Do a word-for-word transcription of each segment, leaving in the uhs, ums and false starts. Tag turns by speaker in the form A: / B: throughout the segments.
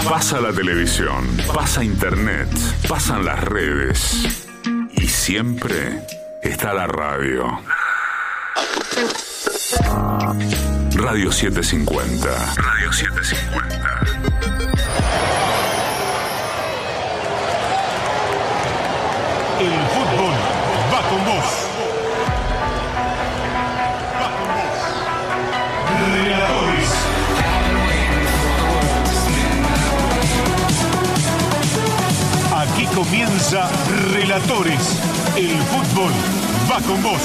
A: Pasa la televisión, pasa internet, pasan las redes y siempre está la radio. Radio setecientos cincuenta. Radio setecientos cincuenta.
B: El fútbol va con vos. Va con vos. Relatores. Aquí comienza Relatores. El fútbol va con vos.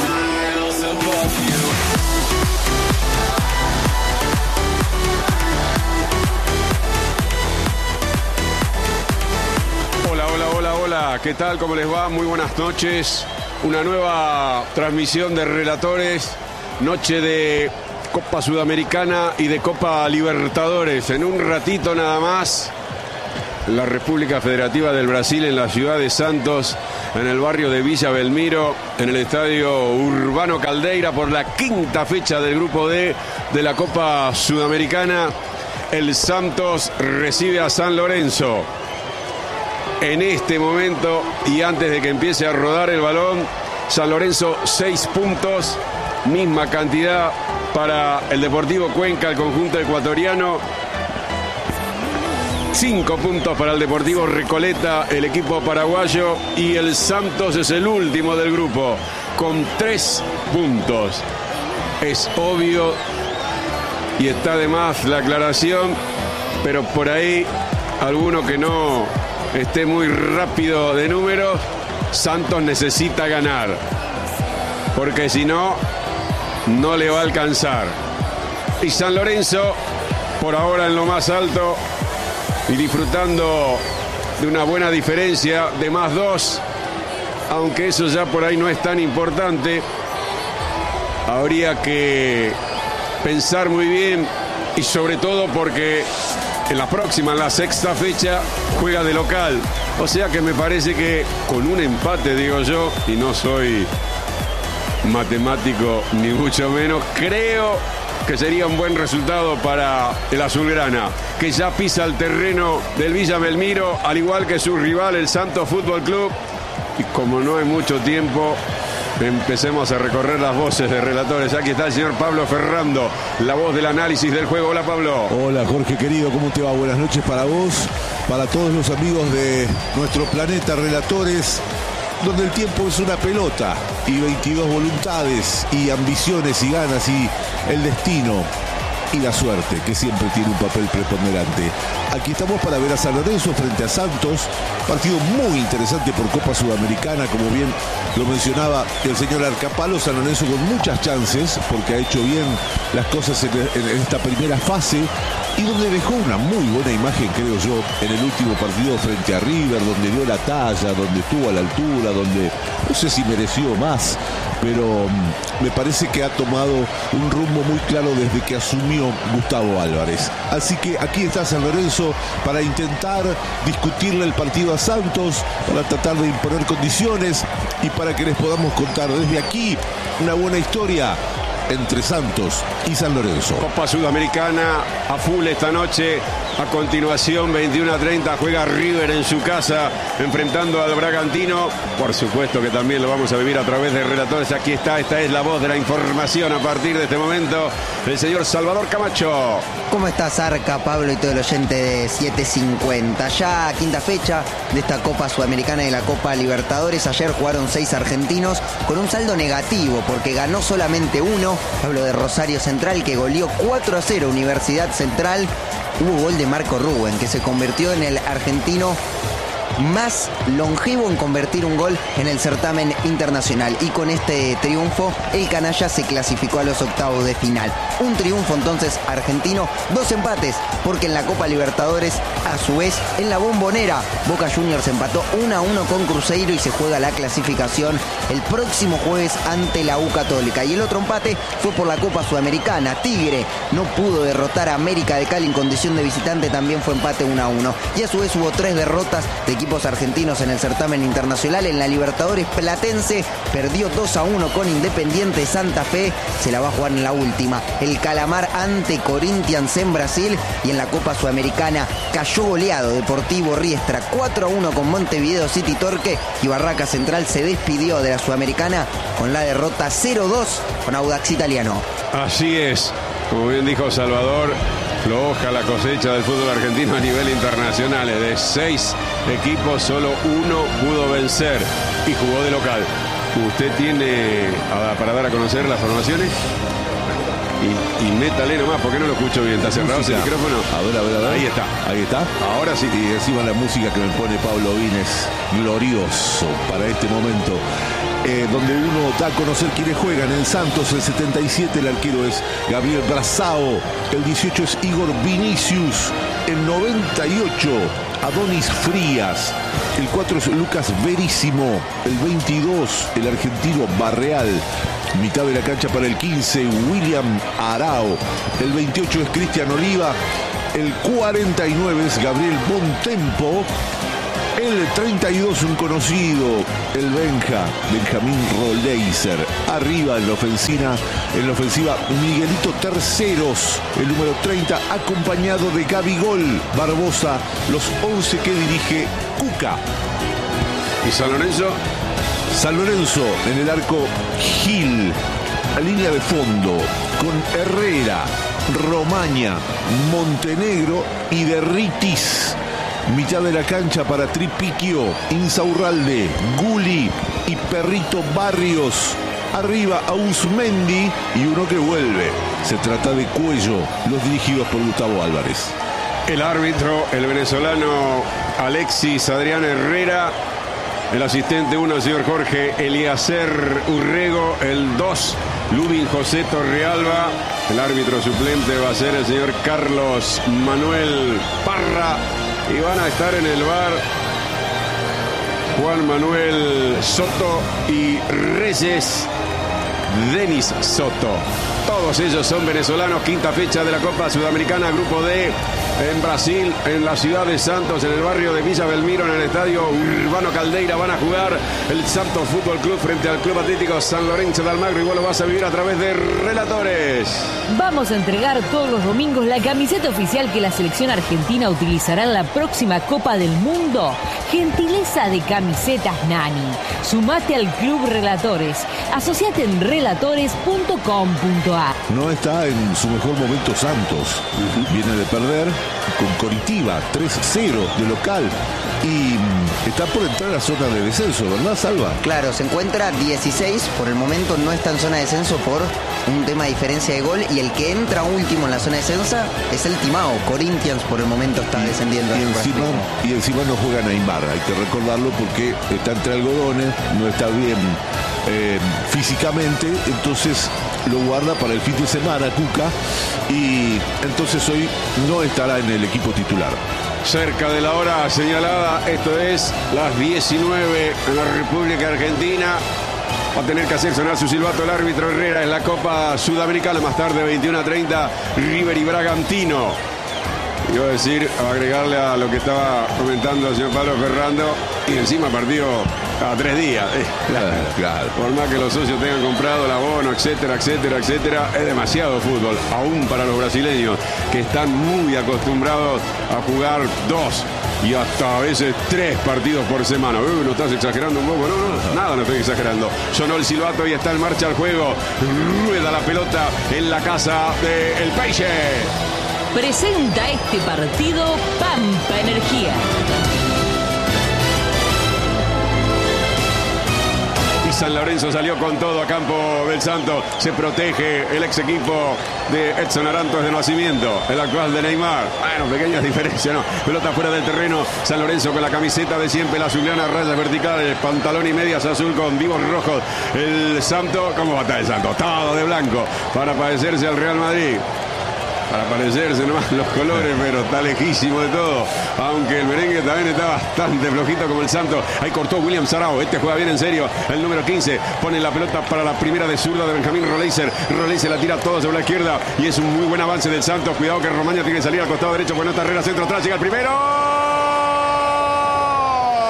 C: Hola, hola, hola, hola. ¿Qué tal? ¿Cómo les va? Muy buenas noches. Una nueva transmisión de Relatores. Noche de Copa Sudamericana y de Copa Libertadores. En un ratito nada más, la República Federativa del Brasil, en la ciudad de Santos, en el barrio de Villa Belmiro, en el estadio Urbano Caldeira, por la quinta fecha del Grupo D de la Copa Sudamericana. El Santos recibe a San Lorenzo. En este momento, y antes de que empiece a rodar el balón, San Lorenzo seis puntos, misma cantidad para el Deportivo Cuenca, el conjunto ecuatoriano. Cinco puntos para el Deportivo Recoleta, el equipo paraguayo, y el Santos es el último del grupo, con tres puntos. Es obvio, y está de más la aclaración, pero por ahí alguno que no esté muy rápido de números, Santos necesita ganar, porque si no, no le va a alcanzar. Y San Lorenzo, por ahora en lo más alto, y disfrutando de una buena diferencia de más dos, aunque eso ya por ahí no es tan importante. Habría que pensar muy bien, y sobre todo porque en la próxima, en la sexta fecha, juega de local. O sea que me parece que con un empate, digo yo, y no soy matemático ni mucho menos, creo que sería un buen resultado para el azulgrana, que ya pisa el terreno del Villa Belmiro, al igual que su rival, el Santos Fútbol Club. Y como no hay mucho tiempo, empecemos a recorrer las voces de Relatores. Aquí está el señor Pablo Ferrando, la voz del análisis del juego. Hola, Pablo.
D: Hola, Jorge querido, ¿cómo te va? Buenas noches para vos, para todos los amigos de nuestro planeta Relatores, donde el tiempo es una pelota y veintidós voluntades y ambiciones y ganas y el destino y la suerte, que siempre tiene un papel preponderante. Aquí estamos para ver a San Lorenzo frente a Santos, partido muy interesante por Copa Sudamericana, como bien lo mencionaba el señor Arcapalo. San Lorenzo con muchas chances, porque ha hecho bien las cosas en, en, en esta primera fase, y donde dejó una muy buena imagen, creo yo, en el último partido frente a River, donde dio la talla, donde estuvo a la altura, donde no sé si mereció más, pero um, me parece que ha tomado un rumbo muy claro desde que asumió Gustavo Álvarez. Así que aquí está San Lorenzo para intentar discutirle el partido a Santos, para tratar de imponer condiciones y para que les podamos contar desde aquí una buena historia entre Santos y San Lorenzo.
C: Copa Sudamericana a full esta noche. A continuación, veintiuno a treinta, juega River en su casa, enfrentando al Bragantino. Por supuesto que también lo vamos a vivir a través de Relatores. Aquí está, esta es la voz de la información a partir de este momento, el señor Salvador Camacho.
E: ¿Cómo estás, Arca, Pablo y todo el oyente de setecientos cincuenta? Ya quinta fecha de esta Copa Sudamericana y la Copa Libertadores. Ayer jugaron seis argentinos con un saldo negativo, porque ganó solamente uno. Hablo de Rosario Central, que goleó cuatro a cero Universidad Central. Hubo gol de Marco Rubén, que se convirtió en el argentino más longevo en convertir un gol en el certamen internacional. Y con este triunfo, el canalla se clasificó a los octavos de final. Un triunfo entonces argentino, dos empates, porque en la Copa Libertadores, a su vez, en la Bombonera, Boca Juniors empató uno a uno con Cruzeiro y se juega la clasificación el próximo jueves ante la U Católica. Y el otro empate fue por la Copa Sudamericana. Tigre no pudo derrotar a América de Cali en condición de visitante, también fue empate uno a uno. Y a su vez hubo tres derrotas de equipos equipos argentinos en el certamen internacional. En la Libertadores, Platense perdió dos a uno con Independiente Santa Fe. Se la va a jugar en la última. El Calamar ante Corinthians en Brasil. Y en la Copa Sudamericana cayó goleado Deportivo Riestra cuatro a uno con Montevideo City Torque. Y Barraca Central se despidió de la Sudamericana con la derrota cero dos con Audax Italiano.
C: Así es, como bien dijo Salvador, floja la cosecha del fútbol argentino a nivel internacional. De seis equipos, solo uno pudo vencer y jugó de local. ¿Usted tiene a, para dar a conocer las formaciones? Y, y métale nomás, ¿por qué no lo escucho bien? ¿Está cerrado ese micrófono?
D: A ver, a ver, a ver.
C: Ahí está.
D: Ahí está.
C: Ahora sí.
D: Y encima la música que me pone Pablo Vines, glorioso para este momento. Eh, donde uno da a conocer quiénes juegan. En Santos, el setenta y siete, el arquero es Gabriel Brazao. El dieciocho es Igor Vinicius. El noventa y ocho, Adonis Frías. El cuatro es Lucas Verísimo. El veintidós, el argentino Barreal. Mitad de la cancha para el quince, William Arao. El veintiocho es Cristian Oliva. El cuarenta y nueve es Gabriel Bontempo. El treinta y dos, un conocido, el Benja, Benjamín Roleiser. Arriba en la ofensiva, en la ofensiva Miguelito Terceros, el número treinta, acompañado de Gabigol Barbosa, los once que dirige Cuca.
C: ¿Y San Lorenzo?
D: San Lorenzo en el arco Gil, la línea de fondo con Herrera, Romaña, Montenegro y Derritis. Mitad de la cancha para Tripiquio, Insaurralde, Guli y Perrito Barrios. Arriba Ausmendi y uno que vuelve. Se trata de Cuello, los dirigidos por Gustavo Álvarez.
C: El árbitro, el venezolano Alexis Adrián Herrera. El asistente uno, el señor Jorge Eliezer Urrego. El dos, Lubin José Torrealba. El árbitro suplente va a ser el señor Carlos Manuel Parra. Y van a estar en el bar Juan Manuel Soto y Reyes Denis Soto. Todos ellos son venezolanos. Quinta fecha de la Copa Sudamericana, Grupo D, en Brasil, en la ciudad de Santos, en el barrio de Villa Belmiro, en el estadio Urbano Caldeira. Van a jugar el Santos Fútbol Club frente al Club Atlético San Lorenzo de Almagro. Y vos lo vas a vivir a través de Relatores.
F: Vamos a entregar todos los domingos la camiseta oficial que la selección argentina utilizará en la próxima Copa del Mundo. Gentileza de Camisetas Nani. Sumate al Club Relatores. Asociate en relatores punto com punto a r.
D: No está en su mejor momento Santos. Viene de perder con Coritiba tres cero de local. Y está por entrar a zona de descenso, ¿verdad, Salva?
E: Claro, se encuentra dieciséis. Por el momento no está en zona de descenso por un tema de diferencia de gol. Y el que entra último en la zona de descenso es el Timao. Corinthians por el momento está descendiendo.
D: Y encima, y encima no juega Neymar, hay que recordarlo, porque está entre algodones, no está bien eh, físicamente, entonces lo guarda para el fin de semana Cuca, y entonces hoy no estará en el equipo titular.
C: Cerca de la hora señalada, esto es las diecinueve en la República Argentina. Va a tener que hacer sonar su silbato el árbitro Herrera en la Copa Sudamericana. Más tarde, veintiuno a treinta, River y Bragantino. Iba a decir, agregarle a lo que estaba comentando el señor Pablo Ferrando, y encima partido a tres días.
D: Claro, claro.
C: Por más que los socios tengan comprado el abono, etcétera, etcétera, etcétera, es demasiado fútbol, aún para los brasileños, que están muy acostumbrados a jugar dos y hasta a veces tres partidos por semana. Uh, ¿No estás exagerando un poco? No, no, nada, no estoy exagerando. Sonó el silbato y está en marcha el juego. Rueda la pelota en la casa del Peixe.
F: Presenta este partido Pampa Energía.
C: Y San Lorenzo salió con todo a campo del Santos. Se protege el ex equipo de Edson Arantes de Nacimiento, el actual de Neymar. Bueno, pequeñas diferencias, ¿no? Pelota fuera del terreno. San Lorenzo con la camiseta de siempre, la azulana, rayas verticales, pantalón y medias azul con vivos rojos. El Santos, ¿cómo va a estar el Santos? Todo de blanco para parecerse al Real Madrid. Para parecerse nomás los colores, pero está lejísimo de todo. Aunque el merengue también está bastante flojito como el Santos. Ahí cortó William Sarao. Este juega bien en serio. El número quince pone la pelota para la primera de zurda de Benjamín Roleiser. Roleiser la tira todo sobre la izquierda. Y es un muy buen avance del Santos. Cuidado que Romaña tiene que salir al costado derecho. Bueno, está Herrera, centro atrás. Llega el primero.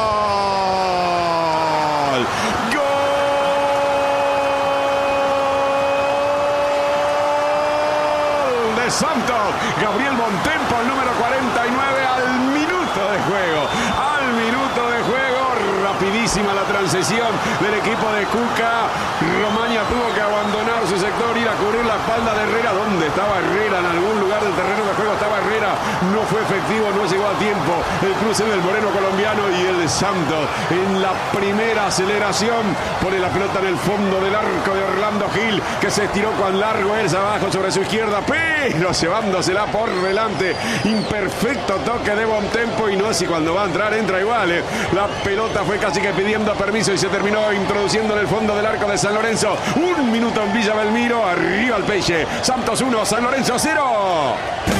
C: de Santos. Gabriel Bontempo, el número cuarenta y nueve, al minuto de juego. Al minuto de juego. Rapidísima la transición del equipo de Cuca. Romaña tuvo que abandonar su sector, ir a cubrir la espalda de Herrera. ¿Dónde estaba Herrera? En algún lugar del terreno de juego estaba Herrera. No fue efectivo, no llegó a tiempo. El cruce del Moreno colombiano y el de Santos en la primera aceleración. Pone la pelota en el fondo del arco de Orlando Gil, que se estiró cuán largo es abajo sobre su izquierda, pero llevándosela por delante. Imperfecto toque de Bontempo y no sé si cuando va a entrar entra igual. ¿eh? La pelota fue casi que pidiendo permiso y se terminó introduciendo en el fondo del arco de San Lorenzo. Un minuto en Villa Belmiro, arriba el Peixe. Santos uno, San Lorenzo cero.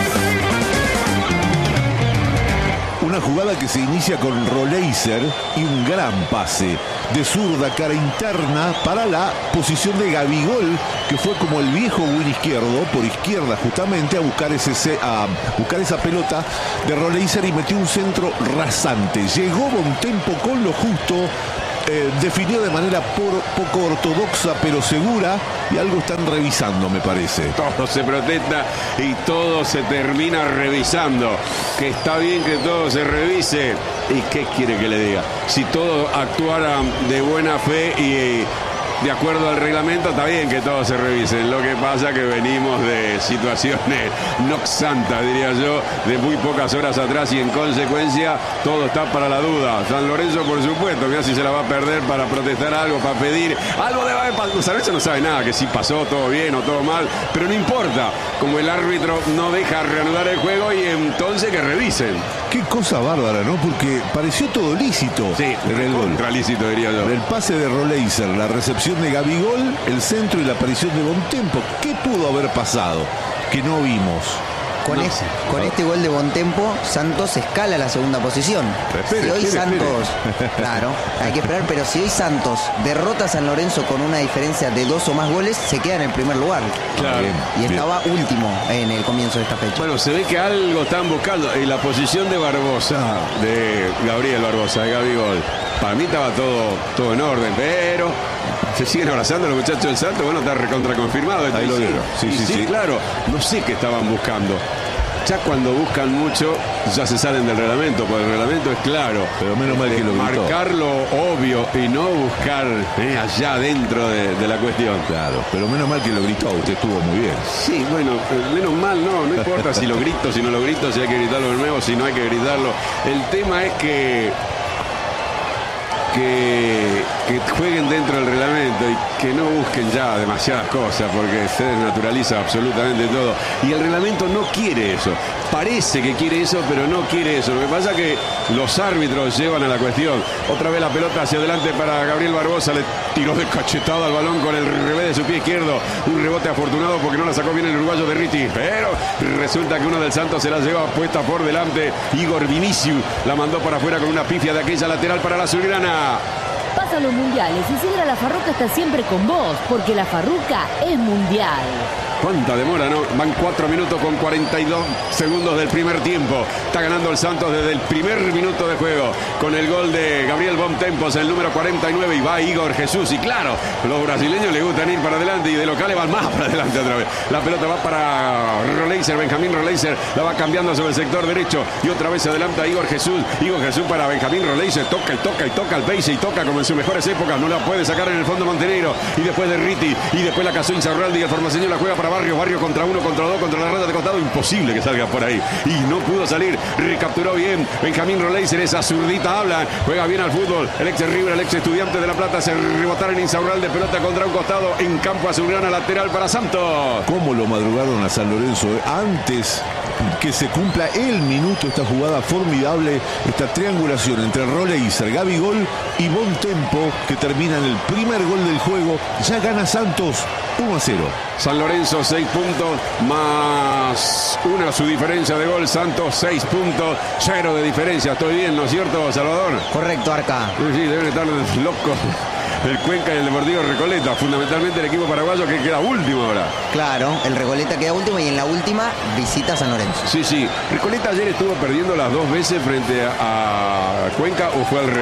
D: Una jugada que se inicia con Roleiser y un gran pase de zurda cara interna para la posición de Gabigol, que fue como el viejo win izquierdo, por izquierda justamente, a buscar, ese, a buscar esa pelota de Roleiser y metió un centro rasante. Llegó Bontempo con lo justo. Eh, definió de manera por, poco ortodoxa pero segura, y algo están revisando, me parece.
C: Todo se protesta y todo se termina revisando. Que está bien que todo se revise. ¿Y qué quiere que le diga? Si todo actuara de buena fe y de acuerdo al reglamento, está bien que todo se revise. Lo que pasa que venimos de situaciones noxantas, diría yo, de muy pocas horas atrás, y en consecuencia todo está para la duda. San Lorenzo, por supuesto, mira si se la va a perder para protestar algo, para pedir algo de haber pasado. San Lorenzo no sabe nada, que si pasó todo bien o todo mal, pero no importa, como el árbitro no deja reanudar el juego, y entonces que revisen.
D: Qué cosa bárbara, ¿no? Porque pareció todo lícito.
C: Sí,
D: en el gol.
C: Contralícito, diría yo.
D: El pase de Roleiser, la recepción de Gabigol, el centro y la aparición de Bontempo. ¿Qué pudo haber pasado que no vimos?
E: Con,
D: no
E: es,
D: sé.
E: con este gol de Bontempo, Santos escala a la segunda posición.
D: Espere,
E: si hoy
D: espere,
E: Santos,
D: espere.
E: claro, hay que esperar, pero si hoy Santos derrota a San Lorenzo con una diferencia de dos o más goles, se queda en el primer lugar.
C: Claro.
D: Bien,
E: Y
D: bien.
E: estaba último en el comienzo de esta fecha.
C: Bueno, se ve que algo están buscando. En la posición de Barbosa, de Gabriel Barbosa, de Gabigol, para mí estaba todo, todo en orden, pero se siguen abrazando los muchachos del Santos. Bueno, está recontra confirmado.
D: Ahí lo vieron. Sí,
C: Y
D: sí, sí.
C: claro, no sé qué estaban buscando. Ya cuando buscan mucho, ya se salen del reglamento, porque el reglamento es claro.
D: Pero menos mal que lo gritó.
C: Marcar lo obvio y no buscar eh, allá dentro de, de la cuestión.
D: Claro, pero menos mal que lo gritó. Usted estuvo muy bien.
C: Sí, bueno, eh, menos mal, no, no importa si lo grito, si no lo grito, si hay que gritarlo de nuevo, si no hay que gritarlo. El tema es que que, que jueguen dentro del reglamento y que no busquen ya demasiadas cosas, porque se desnaturaliza absolutamente todo. Y el reglamento no quiere eso. Parece que quiere eso, pero no quiere eso. Lo que pasa es que los árbitros llevan a la cuestión. Otra vez la pelota hacia adelante para Gabriel Barbosa. Le tiró de cachetada al balón con el revés de su pie izquierdo. Un rebote afortunado porque no la sacó bien el uruguayo de Riti. Pero resulta que uno del Santos se la lleva puesta por delante. Igor Vinicius la mandó para afuera con una pifia de aquella lateral para la azulgrana.
F: Pasan los mundiales y Sidra La Farruca está siempre con vos, porque La Farruca es mundial.
C: ¿Cuánta demora, no? Van cuatro minutos con cuarenta y dos segundos del primer tiempo. Está ganando el Santos desde el primer minuto de juego con el gol de Gabriel Bontempo, el número cuarenta y nueve, y va Igor Jesús. Y claro, los brasileños les gustan ir para adelante y de locales van más para adelante otra vez. La pelota va para Roleiser, Benjamín Roleiser, la va cambiando sobre el sector derecho y otra vez se adelanta Igor Jesús. Igor Jesús para Benjamín Roleiser, toca y toca y toca al Peixe y toca como en sus mejores épocas. No la puede sacar en el fondo Montenegro y después de Riti y después la casó Insaurralde y el formaseño la juega para Barrios, Barrios contra uno, contra dos, contra la raya de costado, imposible que salga por ahí, y no pudo salir, recapturó bien Benjamín Roleiser, esa zurdita habla, juega bien al fútbol, el ex River, el ex Estudiante de La Plata, se rebotaron en Insaurralde, pelota contra un costado, en campo azulgrana, lateral para Santos.
D: ¿Cómo lo madrugaron a San Lorenzo? eh? Antes que se cumpla el minuto, esta jugada formidable, esta triangulación entre Roleiser, Gabigol y Bontempo, que termina en el primer gol del juego. Ya gana Santos uno a cero.
C: San Lorenzo seis puntos más una su diferencia de gol. Santos seis puntos, cero de diferencia. Estoy bien, ¿no es cierto, Salvador?
E: Correcto, Arca.
C: Sí, sí, deben estar locos el Cuenca y el Deportivo Recoleta, fundamentalmente el equipo paraguayo que queda último ahora.
E: Claro, el Recoleta queda último y en la última visita a San Lorenzo.
C: Sí, sí. Recoleta ayer estuvo perdiendo las dos veces frente a Cuenca, o fue al revés.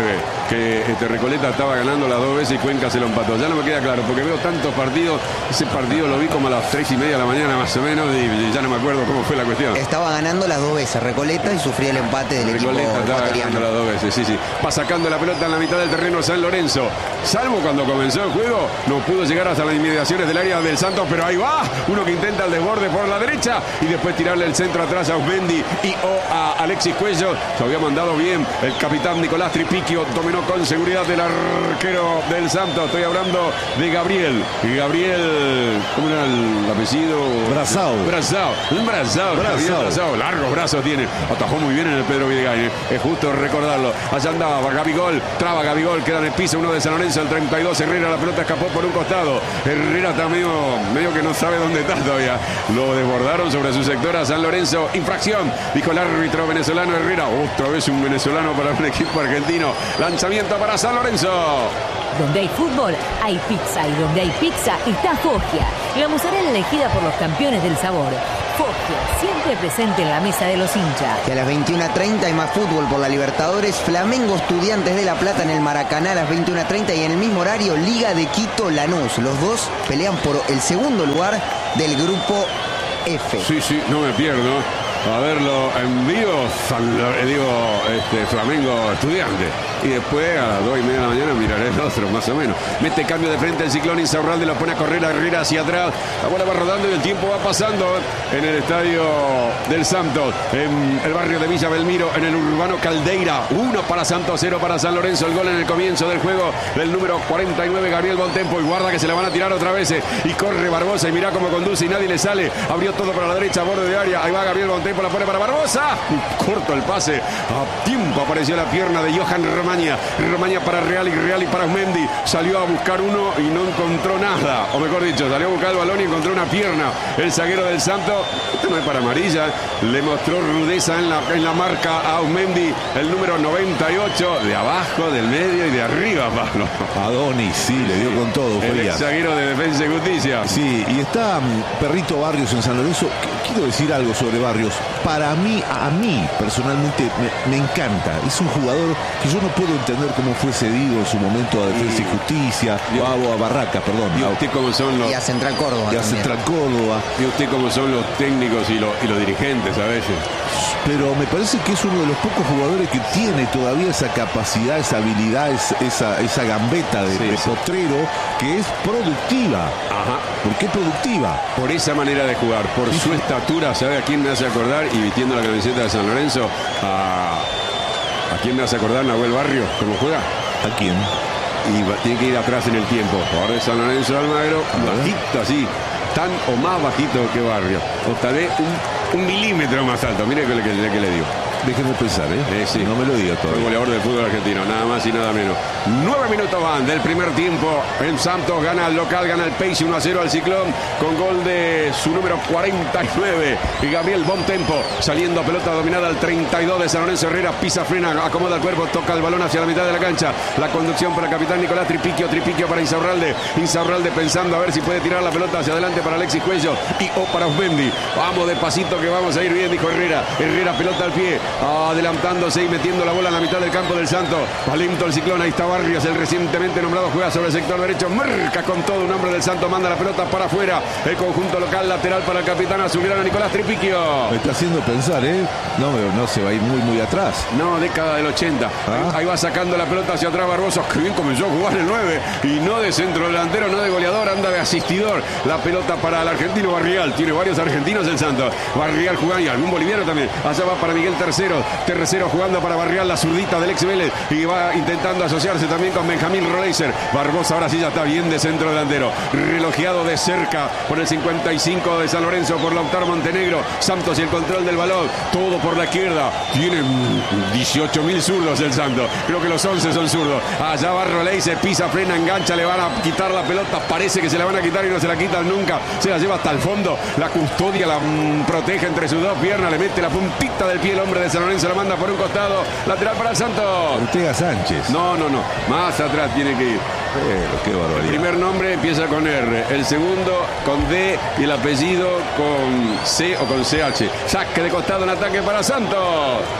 C: que este, Recoleta estaba ganando las dos veces y Cuenca se lo empató. Ya no me queda claro, porque veo tantos partidos. Ese partido lo vi como a las tres y media de la mañana más o menos y ya no me acuerdo cómo fue la cuestión.
E: Estaba ganando las dos veces Recoleta y sufría el empate del
C: Recoleta
E: equipo
C: estaba
E: ecuatoriano.
C: ganando las dos veces, sí, sí. Va sacando la pelota en la mitad del terreno San Lorenzo. Salvo cuando comenzó el juego, no pudo llegar hasta las inmediaciones del área del Santos, pero ahí va. Uno que intenta el desborde por la derecha y después tirarle el centro atrás a Usmendi y o a Alexis Cuello. Se había mandado bien el capitán Nicolás Tripiquio, dominó con seguridad el arquero del Santos. Estoy hablando de Gabriel. Y Gabriel, ¿cómo era el apellido?
D: Brazao.
C: Brazao. Un Brazao.
D: Brazao.
C: Brazao. Largos brazos tiene. Atajó muy bien en el Pedro Videgain. ¿eh? Es justo recordarlo. Allá andaba Gabigol. Traba Gabigol. Queda en el piso uno de San Lorenzo. El treinta y dos. Herrera. La pelota escapó por un costado. Herrera está medio, medio que no sabe dónde está todavía. Lo desbordaron sobre su sector a San Lorenzo. Infracción. Dijo el árbitro venezolano Herrera. Otra vez un venezolano para un equipo argentino. Lanzamiento para San Lorenzo.
F: Donde hay fútbol, hay pizza. Y donde hay pizza, está Foggia. La mozzarella elegida por los campeones del sabor. Foggia, siempre presente en la mesa de los hinchas.
E: Y a las veintiuna treinta hay más fútbol por la Libertadores. Flamengo Estudiantes de La Plata en el Maracaná a las veintiuna treinta y en el mismo horario Liga de Quito Lanús. Los dos pelean por el segundo lugar del grupo F.
C: Sí, sí, no me pierdo. A verlo en vivo, digo, este, Flamengo Estudiante. Y después a las dos y media de la mañana miraré el otro, más o menos. Mete cambio de frente el Ciclón Insaurralde, lo pone a correr a Herrera hacia atrás. La bola va rodando y el tiempo va pasando en el estadio del Santos, en el barrio de Villa Belmiro, en el Urbano Caldeira. Uno para Santos, cero para San Lorenzo. El gol en el comienzo del juego del número cuarenta y nueve, Gabriel Bontempo. Y guarda que se la van a tirar otra vez. Y corre Barbosa y mira cómo conduce y nadie le sale. Abrió todo para la derecha, borde de área. Ahí va Gabriel Bontempo, la pone para Barbosa. Corto el pase. A tiempo apareció la pierna de Johan Romaña. Romaña para Real y Real y para Usmendi. Salió a buscar uno y no encontró nada. O mejor dicho, salió a buscar el balón y encontró una pierna. El zaguero del Santos. Esto no es para amarilla. Le mostró rudeza en la, en la marca a Usmendi. El número noventa y ocho. De abajo, del medio y de arriba, Pablo.
D: Adonis, sí, le dio con todo.
C: El
D: Fría.
C: ex zaguero de Defensa y Justicia.
D: Sí, y está um, Perrito Barrios en San Lorenzo. Qu- Quiero decir algo sobre Barrios. Para mí, a mí personalmente me, me encanta. Es un jugador que yo no puedo entender cómo fue cedido en su momento a Defensa y, y Justicia, y, o a, a Barraca, perdón.
C: Y usted cómo son los...
E: Y a Central Córdoba.
D: Y a
E: también.
D: Central Córdoba.
C: Y usted cómo son los técnicos y, lo, y los dirigentes a veces.
D: Pero me parece que es uno de los pocos jugadores que tiene todavía esa capacidad, esa habilidad, esa, esa gambeta de,
C: Sí,
D: de
C: sí.
D: potrero que es productiva.
C: Ajá.
D: ¿Por qué productiva?
C: Por esa manera de jugar, por su estatura, ¿sabe a quién me hace acordar? Y vistiendo la camiseta de San Lorenzo, a, ¿a quién me hace acordar? Nahuel Barrio, ¿cómo juega?
D: ¿A quién?
C: Y va- tiene que ir atrás en el tiempo. Jugador de San Lorenzo Almagro, bajito así, tan o más bajito que Barrio. O tal vez un, un milímetro más alto. Mire que le, que, le- que le dio.
D: Déjenme pensar, ¿eh?
C: Eh, sí.
D: No me lo diga
C: Fue
D: todavía.
C: goleador del fútbol argentino, nada más y nada menos. Nueve minutos van del primer tiempo. El Santos gana al local, gana el Peixe uno a cero al Ciclón con gol de su número cuarenta y nueve. Y Gabriel Bontempo saliendo a pelota dominada al treinta y dos de San Lorenzo. Herrera pisa, frena, acomoda el cuerpo, toca el balón hacia la mitad de la cancha. La conducción para el capitán Nicolás Tripiquio. Tripiquio para Insaurralde. Insaurralde pensando a ver si puede tirar la pelota hacia adelante para Alexis Cuello y o para Usmendi. Vamos despacito que vamos a ir bien, dijo Herrera. Herrera pelota al pie, adelantándose y metiendo la bola en la mitad del campo del Santos. Va lento el Ciclón, ahí está Barrios, el recientemente nombrado, juega sobre el sector derecho, marca con todo, un hombre del Santos manda la pelota para afuera. El conjunto local lateral para el capitán azulgrana Nicolás Tripiquio.
D: Me está haciendo pensar, ¿eh? No, me- no se va a ir muy, muy atrás.
C: No, década del ochenta.
D: Ah.
C: Ahí, ahí va sacando la pelota hacia atrás Barbosa, que bien comenzó a jugar el nueve. Y no de centro delantero, no de goleador, anda de asistidor. La pelota para el argentino Barrial. Tiene varios argentinos el Santos. Barrial jugando y algún boliviano también. Allá va para Miguel Tercero. Tercero jugando para Barrial, la zurdita del ex Vélez. Y va intentando asociarse también con Benjamín Roleiser. Barbosa ahora sí ya está bien de centro delantero. Relojeado de cerca por el cincuenta y cinco de San Lorenzo, por Lautaro Montenegro. Santos y el control del balón. Todo por la izquierda. Tienen dieciocho mil zurdos el Santos. Creo que los once son zurdos. Allá va Roleiser, pisa, frena, engancha. Le van a quitar la pelota. Parece que se la van a quitar y no se la quitan nunca. Se la lleva hasta el fondo. La custodia, la mm, protege entre sus dos piernas. Le mete la puntita del pie el hombre de San Lorenzo. La manda por un costado. Lateral para el Santos.
D: Ortega Sánchez.
C: No, no, no. Más atrás tiene que ir.
D: Pero qué
C: El
D: barbaridad.
C: primer nombre empieza con R, el segundo con D y el apellido con C o con C H. Saque de costado en ataque para Santos.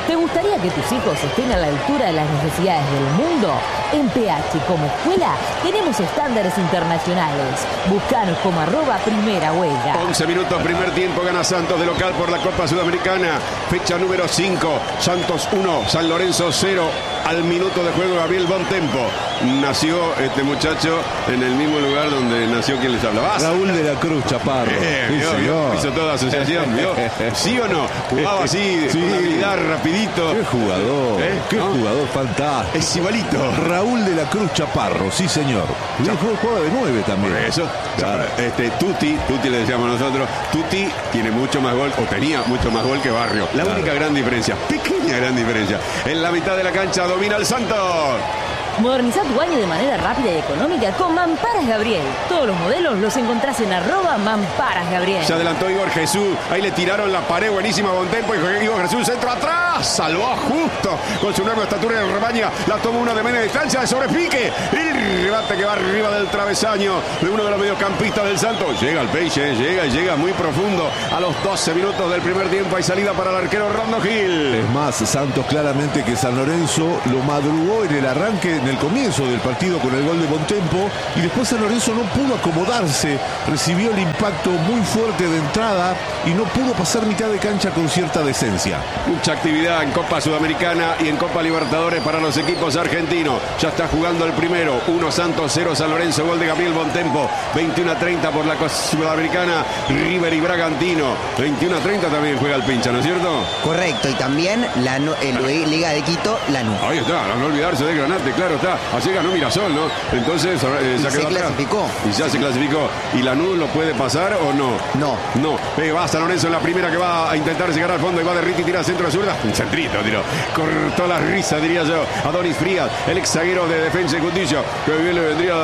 F: ¿Te gustaría que tus hijos estén a la altura de las necesidades del mundo? En P H como escuela tenemos estándares internacionales. Búscanos como arroba primera huelga.
C: once minutos, primer tiempo, gana Santos de local por la Copa Sudamericana. Fecha número cinco, Santos uno, San Lorenzo cero. Al minuto de juego, Gabriel Bontempo. Nació este muchacho en el mismo lugar donde nació quien les hablaba.
D: Raúl de la Cruz, Chaparro.
C: Eh,
D: Sí,
C: vio,
D: señor.
C: vio, hizo toda asociación, ¿vio? ¿Sí o no? Jugaba así,
D: Sí.
C: con habilidad, rapidito.
D: Qué jugador,
C: ¿Eh?
D: qué
C: ¿No?
D: jugador fantástico.
C: Es igualito.
D: Raúl de la Cruz Chaparro, sí señor. Y él juega- juega de nueve también.
C: Por eso,
D: Claro.
C: este, Tuti, Tuti le decíamos nosotros, Tuti tiene mucho más gol, o tenía mucho más gol que Barrio. La
D: Claro.
C: única gran diferencia, pequeña gran diferencia. En la mitad de la cancha domina el Santos.
F: Moderniza tu baño de manera rápida y económica con Mamparas Gabriel. Todos los modelos los encontrás en arroba Mamparas Gabriel.
C: Se adelantó Igor Jesús, ahí le tiraron la pared, buenísima Bontempo, y Igor Jesús centro atrás, salvó justo con su nueva estatura de rebaña, la tomó una de media distancia de sobrepique, el rebate que va arriba del travesaño de uno de los mediocampistas del Santos, llega al peixe, llega y llega muy profundo, a los doce minutos del primer tiempo hay salida para el arquero Rondo Gil.
D: Es más, Santos claramente que San Lorenzo lo madrugó en el arranque, en el comienzo del partido con el gol de Bontempo, y después San Lorenzo no pudo acomodarse, recibió el impacto muy fuerte de entrada y no pudo pasar mitad de cancha con cierta decencia.
C: Mucha actividad en Copa Sudamericana y en Copa Libertadores para los equipos argentinos. Ya está jugando el primero. uno Santos, cero San Lorenzo. Gol de Gabriel Bontempo. veintiuno a treinta por la Copa Sudamericana. River y Bragantino. veintiuno a treinta también juega el pincha, ¿no es cierto?
E: Correcto, y también la nu- el Liga de Quito, Lanús.
C: Ahí está, no olvidarse de Granate, claro está. Así ganó Mirasol, ¿no? Entonces eh,
E: Y
C: se,
E: se
C: quedó atrás.
E: clasificó.
C: Y ya se clasificó. ¿Y Lanús lo puede pasar o no?
E: No.
C: No. Eh, va San Lorenzo en la primera que va a intentar llegar al fondo y va de Riti, tira centro de zurda. Un centrito tiró. Cortó la risa, diría yo. Adonis Frías, el ex zaguero de Defensa y Justicia. Que bien le vendría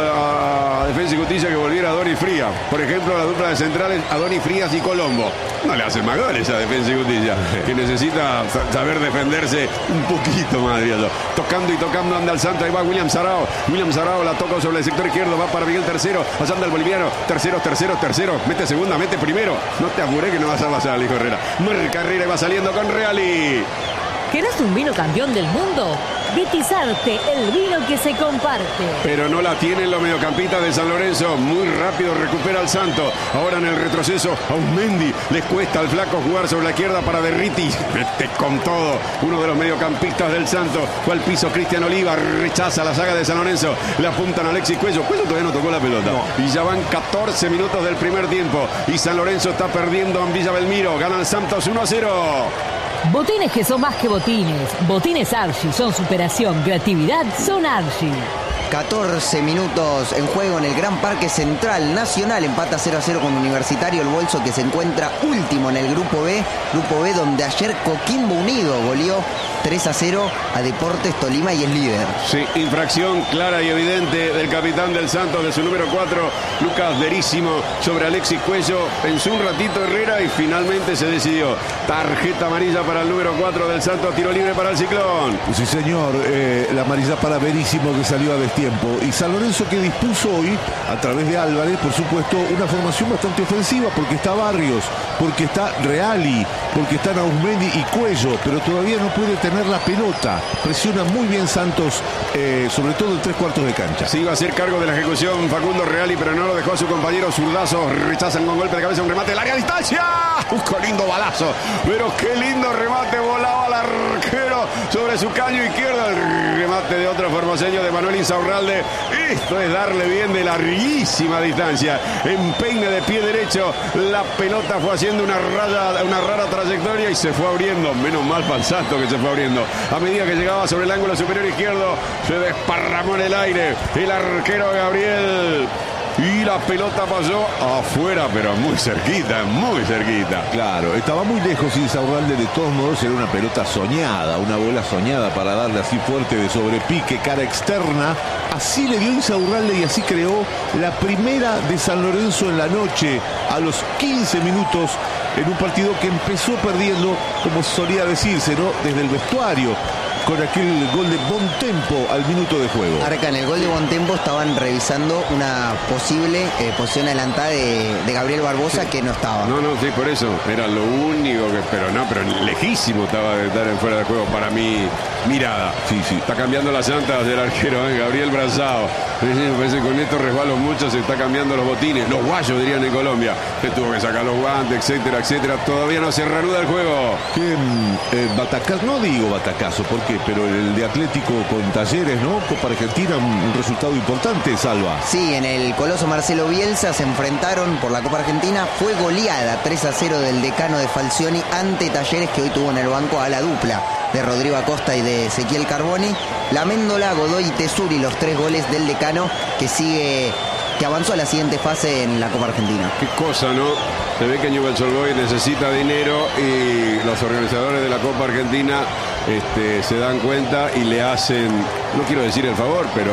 C: a Defensa y Justicia que volviera Adonis Frías. Por ejemplo, la dupla de centrales, Adonis Frías y Colombo. No le hacen más goles a Defensa y Justicia, que necesita sa- saber defenderse un poquito más, diría yo. Tocando y tocando anda el Santo, ahí va William Sarao. William Sarao la toca sobre el sector izquierdo, va para Miguel Tercero, allá anda el boliviano. Tercero, tercero, tercero. Mete segunda, mete primero. No te apuré que no vas a pasar, hijo Herrera. Marca Herrera y va saliendo con Reali.
F: ¿Querés un vino campeón del mundo? Vitizarte, el vino que se comparte.
C: Pero no la tienen los mediocampistas de San Lorenzo. Muy rápido recupera el Santo. Ahora en el retroceso, a Mendy les cuesta al flaco jugar sobre la izquierda para Derriti. Mete con todo. Uno de los mediocampistas del Santo. Fue al piso Cristian Oliva. Rechaza la saga de San Lorenzo. Le apuntan a Alexis Cuello. Cuello todavía no tocó la pelota. Y ya van catorce minutos del primer tiempo. Y San Lorenzo está perdiendo en Villa Belmiro. Gana el Santos uno a cero.
F: Botines que son más que botines. Botines Archie son superación, creatividad, son Archie.
E: catorce minutos en juego en el Gran Parque Central. Nacional empata cero a cero con Universitario, el bolso que se encuentra último en el Grupo B. Grupo B donde ayer Coquimbo Unido goleó tres a cero a Deportes Tolima y es líder.
C: Sí, infracción clara y evidente del capitán del Santos, de su número cuatro, Lucas Verísimo, sobre Alexis Cuello. Pensó un ratito Herrera y finalmente se decidió. Tarjeta amarilla para el número cuatro del Santos, tiro libre para el Ciclón.
D: Sí, señor, eh, la amarilla para Verísimo que salió a destiempo. Y San Lorenzo que dispuso hoy, a través de Álvarez, por supuesto, una formación bastante ofensiva, porque está Barrios, porque está Reali, porque están Auzmendi y Cuello, pero todavía no puede tener la pelota. Presiona muy bien Santos, eh, sobre todo en tres cuartos de cancha.
C: Se iba a hacer cargo de la ejecución Facundo Reali, pero no lo dejó a su compañero zurdazo. Rechazan con golpe de cabeza un remate de larga distancia. ¡Uh, qué lindo balazo! Pero qué lindo remate, volaba el arquero sobre su caño izquierdo. El remate de otro formoseño, de Manuel Insaurralde. Esto es darle bien de larguísima distancia. Empeine de pie derecho. La pelota fue haciendo una, raya, una rara trayectoria y se fue abriendo. Menos mal para el Santo que se fue abriendo. A medida que llegaba sobre el ángulo superior izquierdo, se desparramó en el aire el arquero Gabriel. Y la pelota pasó afuera, pero muy cerquita, muy cerquita.
D: Claro, estaba muy lejos Insaurralde, de todos modos era una pelota soñada, una bola soñada para darle así fuerte de sobrepique, cara externa. Así le dio Insaurralde y así creó la primera de San Lorenzo en la noche, a los quince minutos, en un partido que empezó perdiendo, como solía decirse, ¿no? Desde el vestuario, con aquel gol de Bontempo al minuto de juego.
E: Arca, en el gol de Bontempo estaban revisando una posible eh, posición adelantada de, de Gabriel Barbosa, sí, que no estaba.
C: No, no, sí, por eso. Era lo único que... Pero no, pero lejísimo estaba de estar en fuera de juego para mi mirada.
D: Sí, sí.
C: Está cambiando las llantas del arquero, ¿eh? Gabriel Brazao. Me parece que con esto resbalo mucho, se está cambiando los botines. Los guayos, dirían en Colombia. Que tuvo que sacar los guantes, etcétera, etcétera. Todavía no se reanuda el juego.
D: Que eh, batacazo, no digo batacazo, ¿por qué? Pero el de Atlético con Talleres, ¿no? Copa Argentina, un resultado importante, Salva.
E: Sí, en el Coloso Marcelo Bielsa se enfrentaron por la Copa Argentina. Fue goleada tres a cero del decano de Falcioni ante Talleres, que hoy tuvo en el banco a la dupla de Rodrigo Acosta y de Ezequiel Carboni. La Méndola, Godoy y Tesuri, los tres goles del decano, que sigue, que avanzó a la siguiente fase en la Copa Argentina.
C: Qué cosa, ¿no? Se ve que Newell's Old Boys necesita dinero y los organizadores de la Copa Argentina este, se dan cuenta y le hacen, no quiero decir el favor, pero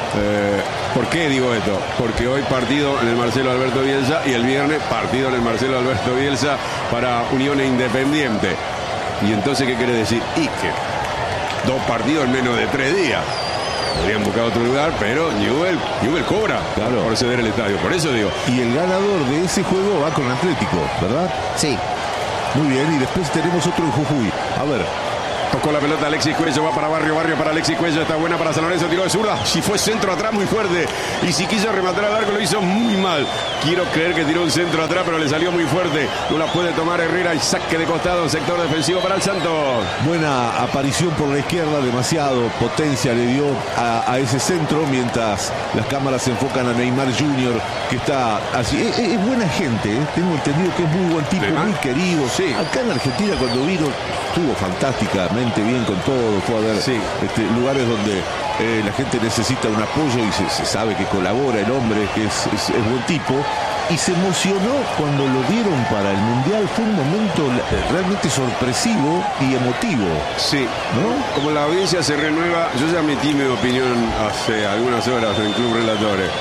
C: eh, ¿por qué digo esto? Porque hoy partido en el Marcelo Alberto Bielsa y el viernes partido en el Marcelo Alberto Bielsa para Unión e Independiente. Y entonces, ¿qué quiere decir? Y que dos partidos en menos de tres días. Podrían buscar otro lugar, pero Newell, Newell cobra, claro, por ceder el estadio. Por eso digo.
D: Y el ganador de ese juego va con Atlético, ¿verdad?
E: Sí.
D: Muy bien, y después tenemos otro en Jujuy. A ver.
C: Tocó la pelota Alexis Cuello, va para Barrio, Barrio para Alexis Cuello, está buena para San Lorenzo, tiró de zurda, si fue centro atrás muy fuerte, y si quiso rematar al arco lo hizo muy mal. Quiero creer que tiró un centro atrás, pero le salió muy fuerte, no la puede tomar Herrera y saque de costado, sector defensivo para el Santos.
D: Buena aparición por la izquierda, demasiado potencia le dio a, a ese centro, mientras las cámaras se enfocan a Neymar junior, que está así, es, es buena gente, ¿eh? Tengo entendido que es muy buen tipo, muy querido.
C: Sí.
D: Acá en Argentina cuando vino estuvo fantásticamente bien con todo, fue a ver, sí, este, lugares donde eh, la gente necesita un apoyo y se, se sabe que colabora el hombre, que es, es, es buen tipo, y se emocionó cuando lo dieron para el Mundial. Fue un momento realmente sorpresivo y emotivo.
C: Sí,
D: ¿no?
C: Como la audiencia se renueva, yo ya emití mi opinión hace algunas horas en Club Relatores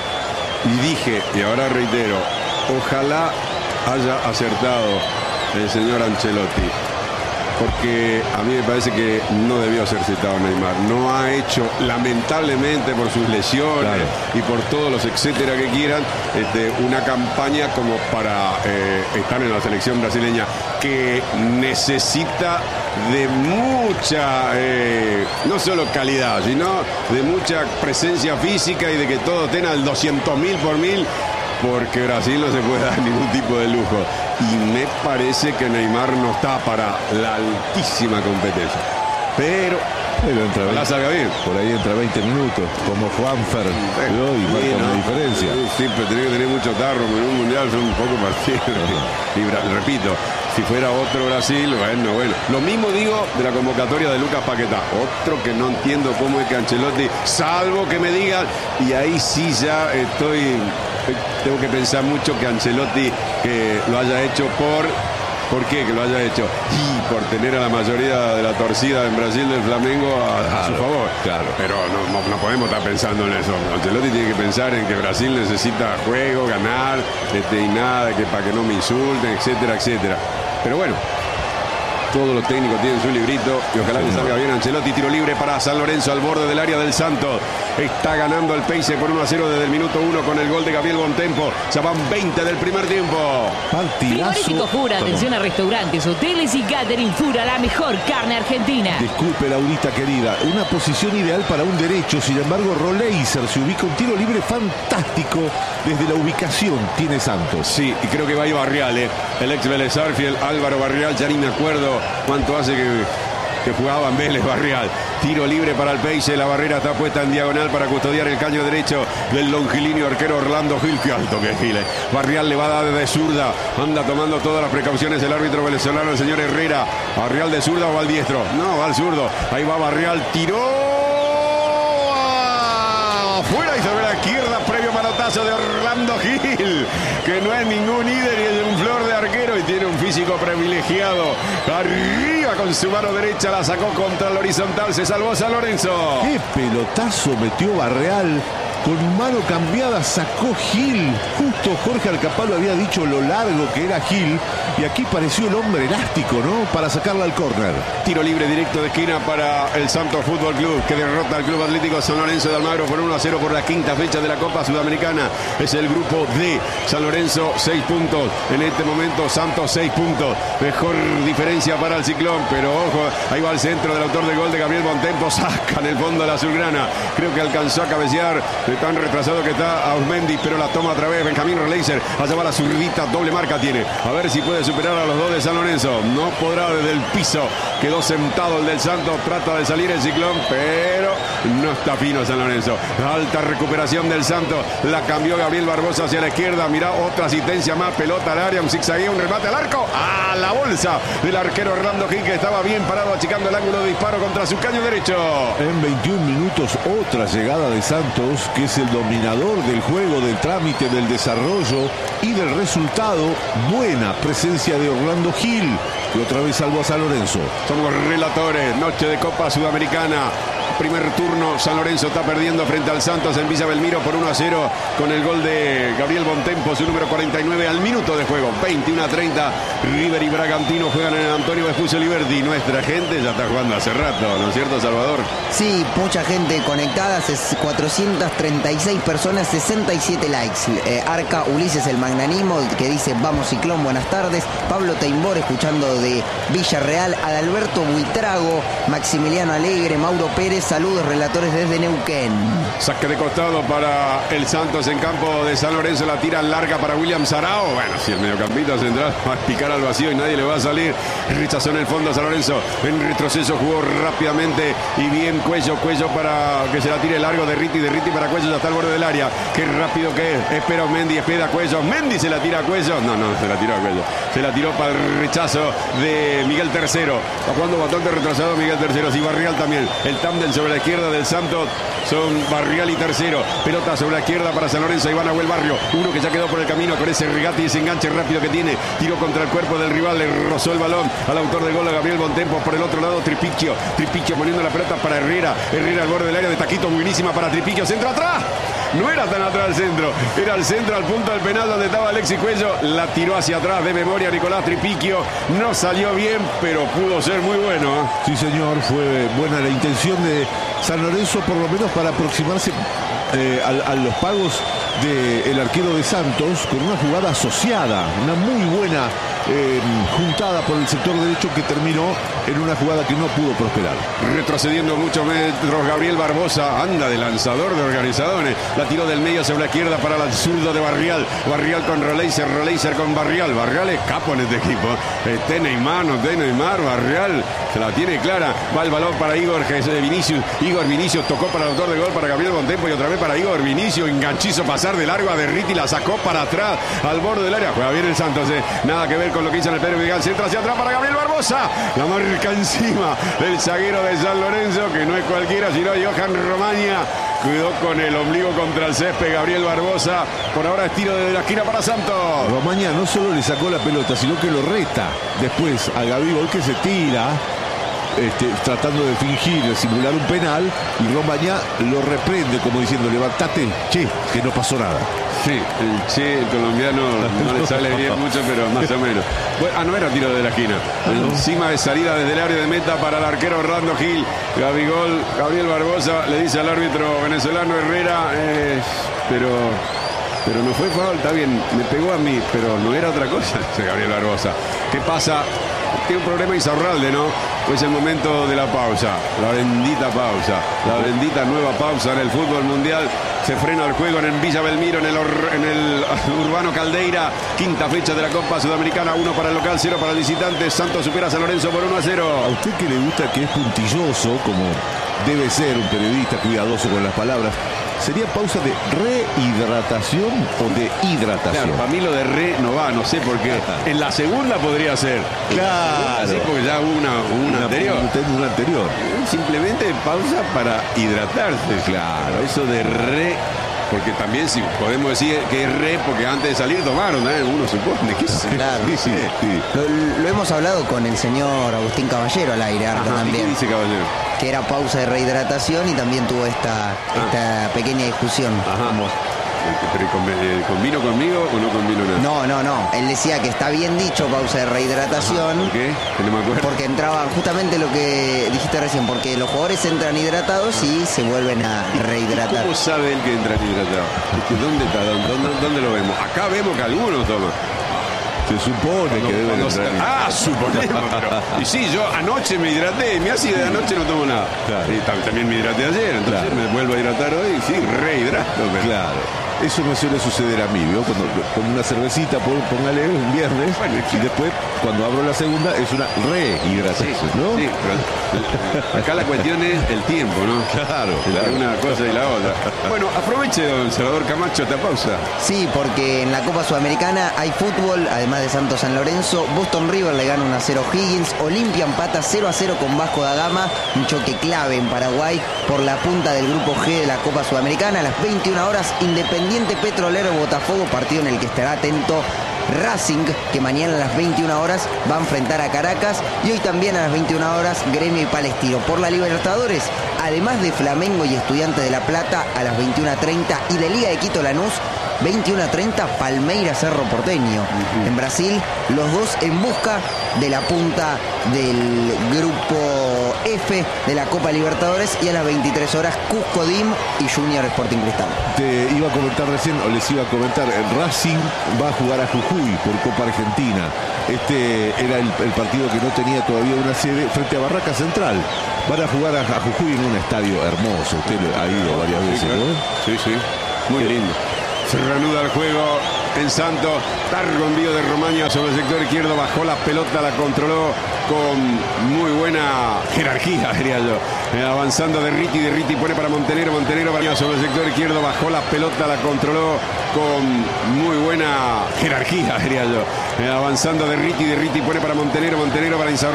C: y dije, y ahora reitero, ojalá haya acertado el señor Ancelotti, porque a mí me parece que no debió ser citado Neymar. No ha hecho, lamentablemente por sus lesiones, claro, y por todos los etcétera que quieran, este, una campaña como para eh, estar en la selección brasileña, que necesita de mucha, eh, no solo calidad, sino de mucha presencia física y de que todo estén al doscientos mil por mil, porque Brasil no se puede dar ningún tipo de lujo. Y me parece que Neymar no está para la altísima competencia. Pero,
D: pero entra
C: la salga bien.
D: Por ahí entra veinte minutos, como Juanfer,
C: sí,
D: ¿no? Y marca
C: ¿no?
D: una diferencia.
C: Sí, pero tiene que tener mucho tarro, en un mundial son un poco partidos. Y repito, si fuera otro Brasil, bueno, bueno. Lo mismo digo de la convocatoria de Lucas Paquetá. Otro que no entiendo cómo es que Ancelotti, salvo que me digan, y ahí sí ya estoy... Tengo que pensar mucho que Ancelotti que lo haya hecho por... ¿Por qué que lo haya hecho? Y por tener a la mayoría de la torcida en Brasil del Flamengo a, claro, a su favor.
D: Claro.
C: Pero no, no, no podemos estar pensando en eso. Ancelotti tiene que pensar en que Brasil necesita juego, ganar, este, y nada, que para que no me insulten, etcétera, etcétera. Pero bueno, todos los técnicos tienen su librito y ojalá le salga bien Ancelotti. Tiro libre para San Lorenzo al borde del área del Santos. Está ganando el Peixe por uno a cero desde el minuto uno con el gol de Gabriel Bontempo. Ya van veinte del primer tiempo.
F: Frigorífico Fura, atención a restaurantes, hoteles y catering. Fura, la mejor carne argentina.
D: Disculpe, Laurita querida, una posición ideal para un derecho. Sin embargo, Roleiser se ubica un tiro libre fantástico desde la ubicación. Tiene Santos.
C: Sí, y creo que va ahí Barrial, ¿eh? El ex Vélez Sarsfield, Álvaro Barrial, ya ni me acuerdo cuánto hace que, que jugaba en Vélez Barrial. Tiro libre para el Peixe, la barrera está puesta en diagonal para custodiar el caño derecho del longilíneo arquero Orlando Gil. Qué alto que es Gil. Barrial le va a dar de zurda, anda tomando todas las precauciones el árbitro venezolano, el señor Herrera. Barrial de zurda o al diestro, no, va al zurdo, ahí va Barrial, tiró afuera y sobre la izquierda, previo manotazo de Orlando Gil, que no es ningún líder y es un flor de arquero y tiene un físico privilegiado. Arriba con su mano derecha, la sacó contra el horizontal, se salvó San Lorenzo.
D: Qué pelotazo metió Barrial con mano cambiada sacó Gil. Justo Jorge Alcapalo había dicho lo largo que era Gil, y aquí pareció el hombre elástico, ¿no? Para sacarla al córner.
C: Tiro libre directo de esquina para el Santos Fútbol Club, que derrota al Club Atlético San Lorenzo de Almagro por uno a cero por la quinta fecha de la Copa Sudamericana. Es el grupo D. San Lorenzo, seis puntos. En este momento, Santos, seis puntos. Mejor diferencia para el Ciclón, pero ojo, ahí va el centro del autor del gol de Gabriel Bontempo. Saca en el fondo la azulgrana. Creo que alcanzó a cabecear. Tan retrasado que está Ausmendi, pero la toma otra vez Benjamín Roleiser. Allá va la zurdita, doble marca tiene. A ver si puede superar a los dos de San Lorenzo. No podrá desde el piso. Quedó sentado el del Santos. Trata de salir el Ciclón, pero no está fino San Lorenzo. Alta recuperación del Santos. La cambió Gabriel Barbosa hacia la izquierda. Mirá, otra asistencia más. Pelota al área, un zigzagueo, un remate al arco. A la bolsa del arquero Orlando Gil, que estaba bien parado achicando el ángulo de disparo contra su caño derecho.
D: En veintiún minutos, otra llegada de Santos, que es el dominador del juego, del trámite, del desarrollo y del resultado. Buena presencia de Orlando Gil, que otra vez salvó a San Lorenzo.
C: Somos relatores, noche de Copa Sudamericana. Primer turno, San Lorenzo está perdiendo frente al Santos en Villa Belmiro por uno a cero con el gol de Gabriel Bontempo, su número cuarenta y nueve al minuto de juego. veintiuno a treinta, River y Bragantino juegan en el Antonio Vespucio Liberty. Nuestra gente ya está jugando hace rato, ¿no es cierto, Salvador?
E: Sí, mucha gente conectada, cuatrocientas treinta y seis personas, sesenta y siete likes. Eh, Arca Ulises el Magnanimo, que dice vamos Ciclón, buenas tardes. Pablo Teimbor escuchando de Villarreal. Adalberto Buitrago, Maximiliano Alegre, Mauro Pérez, saludos relatores desde Neuquén.
C: Saque de costado para el Santos en campo de San Lorenzo, la tira larga para William Sarao. Bueno, si el mediocampista central va a picar al vacío y nadie le va a salir. Rechazó en el fondo a San Lorenzo. En retroceso jugó rápidamente y bien Cuello, Cuello para que se la tire largo de Riti, de Riti para Cuello, ya está al borde del área. Qué rápido que es. Espera Mendy, espera a Cuello. Mendy se la tira a Cuello. No, no, se la tiró a Cuello. Se la tiró para el rechazo de Miguel Tercero. Está jugando bastante retrasado Miguel Tercero. Sí, Barrial también. El tándem sobre la izquierda del Santos son Barrial y Tercero. Pelota sobre la izquierda para San Lorenzo. Iván Agüel Barrio. Uno que ya quedó por el camino con ese regate y ese enganche rápido que tiene. Tiró contra el cuerpo del rival. Le rozó el balón al autor del gol, a Gabriel Bontempo. Por el otro lado, Tripicchio. Tripicchio poniendo la pelota para Herrera. Herrera al borde del área de taquito. Buenísima para Tripicchio. Centro atrás. No era tan atrás el centro. Era el centro al punto del penal donde estaba Alexis Cuello. La tiró hacia atrás de memoria Nicolás Tripicchio. No salió bien, pero pudo ser muy bueno. ¿eh?
D: Sí, señor. Fue buena la intención de San Lorenzo, por lo menos para aproximarse eh, a, a los pagos del arquero de Santos, con una jugada asociada, una muy buena eh, juntada por el sector derecho, que terminó en una jugada que no pudo prosperar.
C: Retrocediendo muchos metros Gabriel Barbosa, anda de lanzador de organizadores, la tiró del medio sobre la izquierda para el zurdo de Barrial. Barrial con Roleiser, Roleiser con Barrial. Barrial es capo en este equipo. Esté Neymar, no esté Neymar, Barrial se la tiene clara. Va el balón para Igor Vinicius. Igor Vinicius tocó para el autor del gol, para Gabriel Bontempo, y otra vez para Igor Vinicius. Enganchizo, pasar de largo a Derriti, la sacó para atrás al borde del área. Juega bien el Santos, eh. Nada que ver con lo que hizo en el Pedro Vidal. Centra hacia atrás para Gabriel Barbosa. La marca encima del zaguero de San Lorenzo, que no es cualquiera, sino Johan Romaña. Cuidó con el ombligo contra el césped Gabriel Barbosa. Por ahora es tiro desde la esquina para Santos.
D: Romaña no solo le sacó la pelota, sino que lo reta después a Gabigol, que se tira este, tratando de fingir, de simular un penal, y Romaña lo reprende como diciendo: levantate, che, que no pasó nada.
C: Sí, el che, el colombiano no le sale bien mucho, pero más o menos. Bueno, ah, no era tiro de la esquina. Encima de salida desde el área de meta para el arquero Orlando Gil. Gabigol, Gabriel Barbosa le dice al árbitro venezolano Herrera, eh, pero, pero no fue foul, está bien, me pegó a mí, pero no era otra cosa. Gabriel Barbosa. ¿Qué pasa? Tiene un problema Insaurralde, ¿no? Pues el momento de la pausa, la bendita pausa, la bendita nueva pausa en el fútbol mundial. Se frena el juego en el Villa Belmiro, en el, en el Urbano Caldeira. Quinta fecha de la Copa Sudamericana. Uno para el local, cero para el visitante. Santos supera a San Lorenzo por uno a cero.
D: A usted que le gusta, que es puntilloso, como debe ser un periodista cuidadoso con las palabras, ¿sería pausa de rehidratación o de hidratación?
C: Claro, para mí lo de re no va, no sé por qué. En la segunda podría ser.
D: Claro.
C: Sí, porque ya hubo una, una, una anterior.
D: Una anterior.
C: Simplemente pausa para hidratarse.
D: Claro.
C: Eso de re, porque también si podemos decir que es re, porque antes de salir tomaron, ¿eh? Uno supone que sí.
E: Claro.
C: Sí, sí, sí.
E: Lo, lo hemos hablado con el señor Agustín Caballero al aire, Arca,
C: Ajá,
E: también.
C: ¿qué dice Caballero?
E: que era pausa de rehidratación y también tuvo esta,
C: Ah.
E: esta pequeña discusión.
C: Ajá. ¿Pero conv- convino conmigo o no convino nada?
E: No, no, no. Él decía que está bien dicho pausa de rehidratación.
C: ¿Por qué? Que no me acuerdo.
E: Porque entraban justamente lo que dijiste recién, porque los jugadores entran hidratados y se vuelven a rehidratar.
C: ¿Cómo sabe él que entra hidratado? ¿Dónde está? ¿Dónde, dónde lo vemos? Acá vemos que algunos toman.
D: Se supone que deben
C: Cuando-
D: entrar.
C: Ah, suponemos. Pero, y sí, yo anoche me hidraté y me hace de anoche no tomo nada.
D: Claro.
C: Y tam- también me hidraté ayer, entonces
D: Claro.
C: me vuelvo a hidratar hoy y sí, rehidrato. pero-
D: Claro. Eso me suele suceder a mí, ¿vio? Cuando con una cervecita, pon- póngale un viernes,
C: Bueno,
D: y después, cuando abro la segunda, es una
C: Sí,
D: rehidratación, ¿no?
C: sí, pero acá la cuestión es el tiempo, ¿no?
D: Claro,
C: Entre
D: claro.
C: una cosa y la otra. Bueno, aproveche, don Salvador Camacho, esta pausa.
E: Sí, porque en la Copa Sudamericana hay fútbol, además de Santos San Lorenzo. Boston River le gana uno a cero a Higgins. Olimpia empata cero a cero con Vasco da Gama. Un choque clave en Paraguay por la punta del grupo G de la Copa Sudamericana. A las veintiuna horas, Independiente Petrolero Botafogo, partido en el que estará atento Racing, que mañana a las veintiuna horas va a enfrentar a Caracas. Y hoy también a las veintiuna horas, Gremio y Palestino. Por la Libertadores, además de Flamengo y Estudiantes de La Plata, a las veintiuna treinta. Y de Liga de Quito Lanús, veintiuna treinta, Palmeiras Cerro Porteño. En Brasil, los dos en busca de la punta del grupo F de la Copa Libertadores. Y a las veintitrés horas, Cusco D I M y Junior Sporting Cristal.
D: Te iba a comentar recién, o les iba a comentar, el Racing va a jugar a Jujuy por Copa Argentina. Este era el, el partido que no tenía todavía una sede frente a Barraca Central. Van a jugar a, a Jujuy en un estadio hermoso. Usted ha ido varias veces, ¿no?
C: Sí, sí, muy lindo. Se reanuda el juego en Santos. Largo envío de Romaña sobre el sector izquierdo. Bajó la pelota, la controló con muy buena jerarquía, diría yo. Eh, avanzando de Riti, de Riti pone para Montenegro. Montenegro para sobre el sector izquierdo. Bajó la pelota, la controló con muy buena jerarquía, diría yo. Eh, avanzando de Riti, de Riti pone para Montenegro. Montenegro para Insaurralde.